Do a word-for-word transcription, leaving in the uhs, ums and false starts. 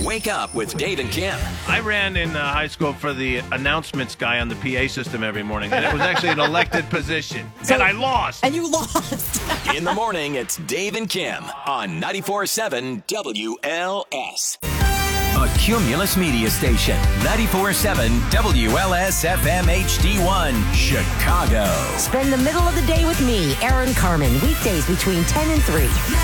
Wake up with Dave and Kim. I ran in uh, high school for the announcements guy on the P A system every morning, and it was actually an elected position. So- and I lost. And you lost. In the morning, it's Dave and Kim on ninety-four point seven W L S. A Cumulus Media Station, ninety-four point seven W L S F M H D one, Chicago. Spend the middle of the day with me, Aaron Carmen, weekdays between ten and three.